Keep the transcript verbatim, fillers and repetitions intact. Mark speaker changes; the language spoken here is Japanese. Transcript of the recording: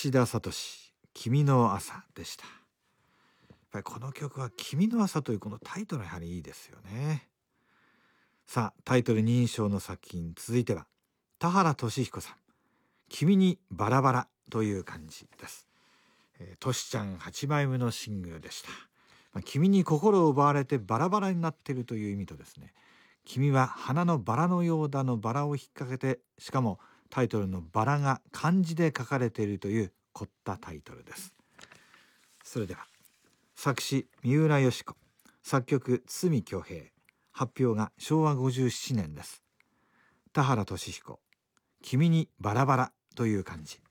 Speaker 1: 橋田聡、君の朝でした。やっぱりこの曲は君の朝というこのタイトルがやはりいいですよね。さあ、タイトル認証の作品、続いては田原俊彦さん、君にバラバラという感じです。えー、トシちゃんはちまいめのシングルでした。まあ、君に心を奪われてバラバラになっているという意味とですね、君は花のバラのようだのバラを引っ掛けて、しかもタイトルのバラが漢字で書かれているという凝ったタイトルです。それでは作詞三浦佳子、作曲堤恭平、発表がしょうわごじゅうななねんです。田原俊彦、君にバラバラという感じ。